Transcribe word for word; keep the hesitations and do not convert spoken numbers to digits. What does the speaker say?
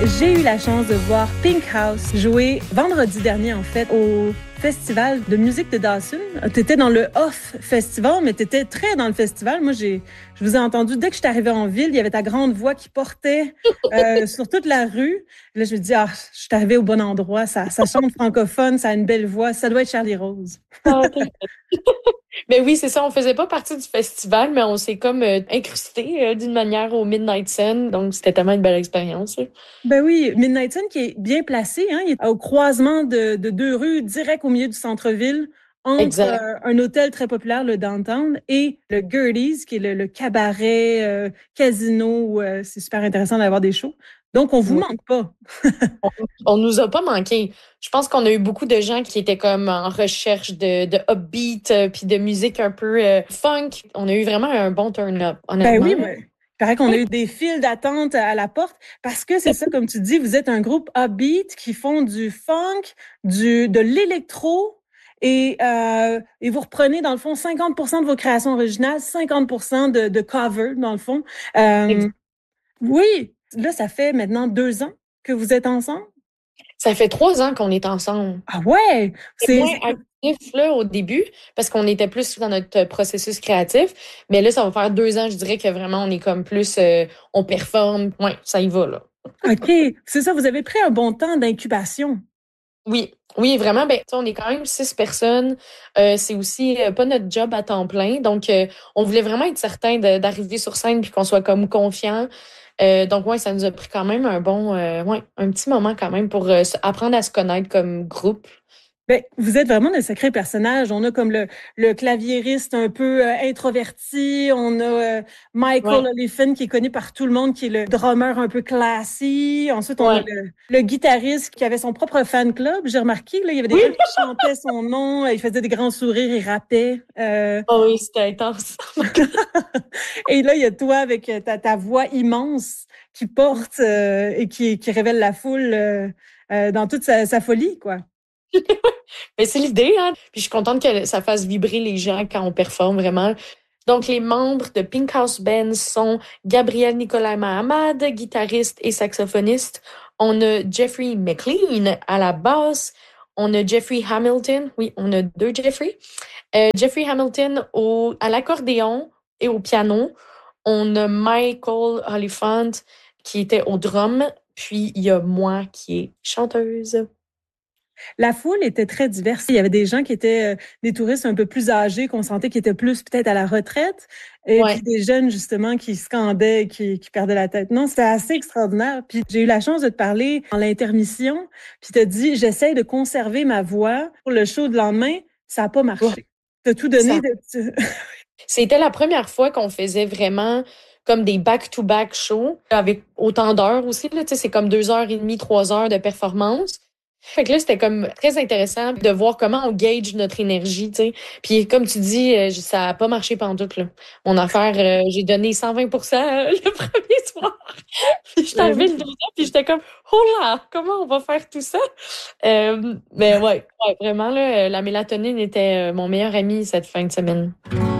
J'ai eu la chance de voir Pink House jouer vendredi dernier, en fait, au Festival de musique de Dawson. Tu étais dans le Off Festival, mais tu étais très dans le festival. Moi, j'ai, je vous ai entendu, dès que je suis arrivée en ville, il y avait ta grande voix qui portait euh, sur toute la rue. Là, je me dis, ah, je suis arrivée au bon endroit. Ça, ça chante francophone, ça a une belle voix. Ça doit être Charlie Rose. Ah, ben oui, c'est ça. On faisait pas partie du festival, mais on s'est comme euh, incrusté euh, d'une manière au Midnight Sun. Donc, c'était tellement une belle expérience. Là. Ben oui, Midnight Sun qui est bien placé, hein, il est au croisement de, de deux rues, direct au milieu du centre-ville, entre Exact. euh, un hôtel très populaire, le Downtown, et le Gertie's, qui est le, le cabaret euh, casino où euh, c'est super intéressant d'avoir des shows. Donc, on vous Oui. manque pas. On, on nous a pas manqué. Je pense qu'on a eu beaucoup de gens qui étaient comme en recherche de, de upbeat euh, puis de musique un peu euh, funk. On a eu vraiment un bon turn-up, Ben honnêtement. oui, Là. mais il paraît qu'on a eu des files d'attente à la porte parce que c'est ça, comme tu dis, vous êtes un groupe upbeat qui font du funk, du de l'électro et, euh, et vous reprenez dans le fond cinquante pour cent de vos créations originales, cinquante pour cent de, de cover dans le fond. Euh, Exact. oui, là, ça fait maintenant deux ans que vous êtes ensemble. Ça fait trois ans qu'on est ensemble. Ah ouais, C'est c'est moins c'est actif là, au début parce qu'on était plus dans notre processus créatif. Mais là, ça va faire deux ans, je dirais que vraiment, on est comme plus, euh, on performe. Ouais, ça y va là. OK, c'est ça, vous avez pris un bon temps d'incubation. Oui, oui, vraiment. Ben, tu sais, on est quand même six personnes. Euh, c'est aussi euh, pas notre job à temps plein. Donc, euh, on voulait vraiment être certain de- d'arriver sur scène puis qu'on soit comme confiant. Euh, donc, ouais, ça nous a pris quand même un bon, euh, ouais, un petit moment quand même pour euh, se- apprendre à se connaître comme groupe. Ben, vous êtes vraiment de sacrés personnages. On a comme le, le claviériste un peu euh, introverti. On a euh, Michael Ouais, Oliphant qui est connu par tout le monde, qui est le drummer un peu classy. Ensuite, on a ouais. le, le guitariste qui avait son propre fan club. J'ai remarqué, là, il y avait des Oui, gens qui chantaient son nom. Il faisait des grands sourires, il rappait. Euh, oh oui, c'était intense. et là, il y a toi avec euh, ta, ta voix immense qui porte euh, et qui, qui révèle la foule euh, euh, dans toute sa, sa folie, quoi. Mais c'est l'idée, hein. Puis je suis contente que ça fasse vibrer les gens quand on performe vraiment. Donc, les membres de Pink House Band sont Gabriel Nicolas Mahamad, guitariste et saxophoniste. On a Jeffrey McLean à la basse. On a Jeffrey Hamilton. Oui, on a deux Jeffrey. Euh, Jeffrey Hamilton au, à l'accordéon et au piano. On a Michael Oliphant qui était au drum. Puis, il y a moi qui est chanteuse. La foule était très diverse. Il y avait des gens qui étaient euh, des touristes un peu plus âgés, qu'on sentait qui étaient plus peut-être à la retraite, et puis Ouais. des jeunes justement qui scandaient, qui, qui perdaient la tête. Non, c'était assez extraordinaire. Puis j'ai eu la chance de te parler en l'intermission, puis t'as dit, j'essaie de conserver ma voix pour le show de lendemain. Ça n'a pas Ouais, marché. T'as tout donné. ça De... tu- C'était la première fois qu'on faisait vraiment comme des back-to-back shows avec autant d'heures aussi. Là, tu sais, c'est comme deux heures et demie, trois heures de performance. Fait que là, c'était comme très intéressant de voir comment on gauge notre énergie, tu sais. Puis comme tu dis, euh, ça a pas marché pantoute, là. Mon affaire, euh, j'ai donné cent vingt pour cent le premier soir. Puis j'étais Ben arrivée le oui. deuxième, puis j'étais comme, oh là, comment on va faire tout ça? Euh, mais ouais, ouais, vraiment, là, la mélatonine était euh, mon meilleur ami cette fin de semaine.